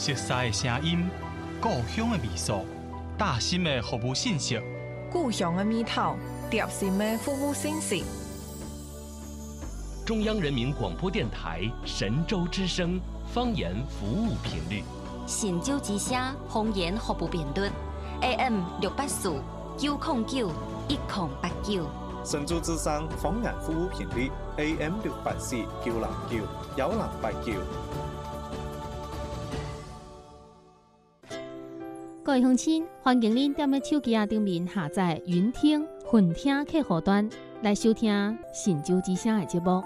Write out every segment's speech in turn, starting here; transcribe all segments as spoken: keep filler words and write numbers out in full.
熟悉的声音，故乡的味素，大心的服务信息， 故乡的味道，贴心的服务信息。 中央人民广播电台神州之声方言服务频率， 神州之声方言服务频率 A M 六八四九零九一零八九。 神州之声方言服务频率 A M 六八四九零九一零八九。 各位乡亲，欢迎您踮咧手机啊顶面下载云听、混听客户端来收听神州之声的节目。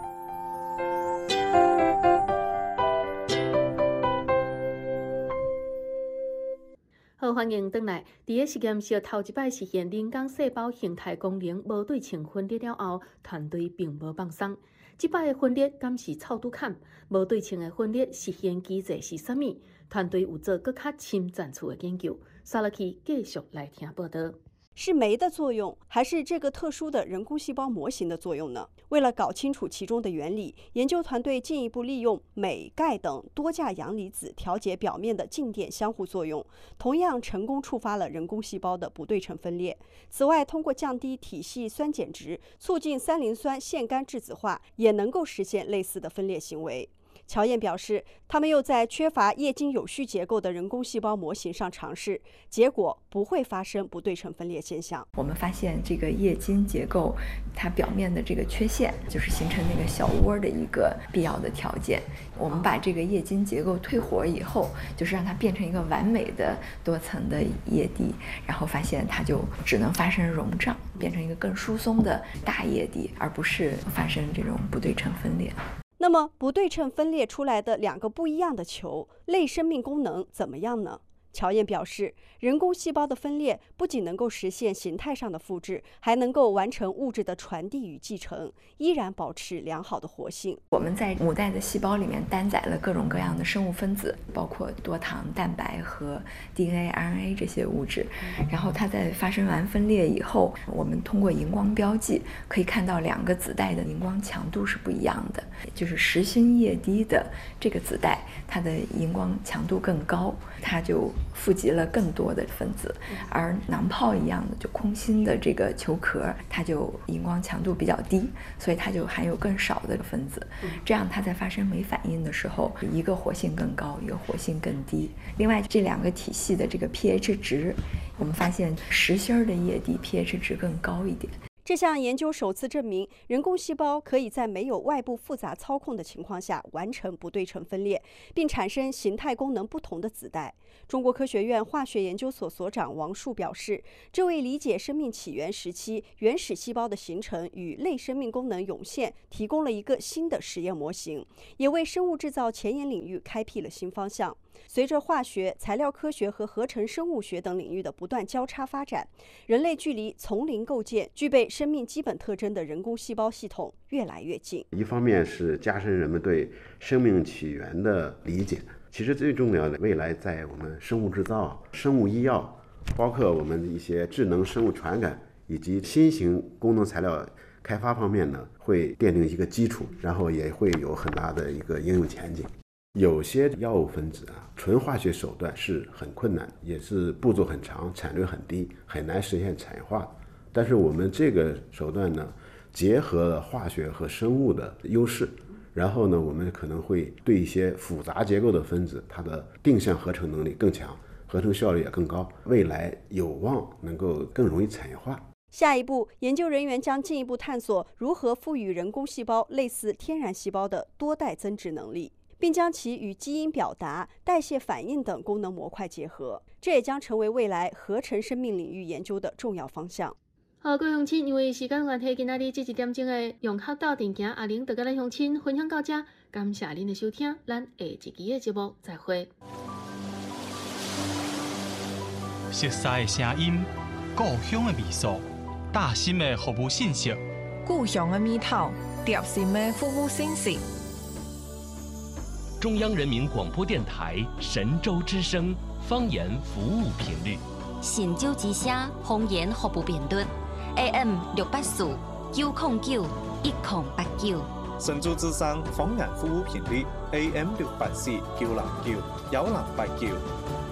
好，欢迎回来。伫个实验室头一摆实现人工细胞形态功能无对称分裂了后，团队并无放松。即摆的分裂敢是臭拄坎？无对称的分裂实现机制是啥物？团队有做更较深层次的研究。沙拉奇继续来听报道。 是酶的作用，还是这个特殊的人工细胞模型的作用呢？为了搞清楚其中的原理，研究团队进一步利用镁、钙等多价阳离子调节表面的静电相互作用，同样成功触发了人工细胞的不对称分裂。此外，通过降低体系酸碱值，促进三磷酸腺苷质子化，也能够实现类似的分裂行为。乔燕表示，他们又在缺乏液晶有序结构的人工细胞模型上尝试，结果不会发生不对称分裂现象。 我们发现这个液晶结构它表面的这个缺陷，就是形成那个小窝的一个必要的条件。我们把这个液晶结构退活以后，就是让它变成一个完美的多层的液滴，然后发现它就只能发生溶胀，变成一个更疏松的大液滴，而不是发生这种不对称分裂。 那么不对称分裂出来的两个不一样的球，类生命功能怎么样呢？乔燕表示，人工细胞的分裂不仅能够实现形态上的复制，还能够完成物质的传递与继承，依然保持良好的活性。 我们在母带的细胞里面担载了各种各样的生物分子，包括多糖、蛋白和 D N A、R N A 这些物质。然后它在发生完分裂以后，我们通过荧光标记可以看到两个子带的荧光强度是不一样的。就是实心液滴的这个子带，它的荧光强度更高，它就富集了更多的分子，而囊泡一样的就空心的这个球壳，它就荧光强度比较低，所以它就含有更少的分子，这样它在发生酶反应的时候，一个活性更高，一个活性更低。另外这两个体系的这个 pH 值，我们发现实心的液滴 pH 值更高一点。 这项研究首次证明，人工细胞可以在没有外部复杂操控的情况下完成不对称分裂，并产生形态功能不同的子代。中国科学院化学研究所所长王树表示，这为理解生命起源时期原始细胞的形成与类生命功能涌现提供了一个新的实验模型，也为生物制造前沿领域开辟了新方向。随着化学、材料科学和合成生物学等领域的不断交叉发展，人类距离从零构建具备生命基本特征的人工细胞系统越来越近。 一方面是加深人们对生命起源的理解，其实最重要的，未来在我们生物制造、生物医药，包括我们一些智能生物传感以及新型功能材料开发方面呢，会奠定一个基础，然后也会有很大的一个应用前景。有些药物分子啊，纯化学手段是很困难，也是步骤很长，产率很低，很难实现产业化。但是我们这个手段呢，结合了化学和生物的优势，然后呢，我们可能会对一些复杂结构的分子，它的定向合成能力更强，合成效率也更高，未来有望能够更容易产业化。 下一步，研究人员将进一步探索如何赋予人工细胞类似天然细胞的多代增殖能力，并将其与基因表达、代谢反应等功能模块结合，这也将成为未来合成生命领域研究的重要方向。 好，各位乡亲，因为时间关系，今仔日这一点钟的用孝道电行，阿玲就跟咱乡亲分享到这，感谢您的收听，咱下一期的节目再会。 熟悉的声音，故乡的味素，大心的服务信息， 故乡的味道，贴心的服务信息。 中央人民广播电台神州之声方言服务频率， 神州之声方言服务频率 A M 六八四九零九一零八九。 神州之声方言服务频率 A M 六八四九零九，幺零八九。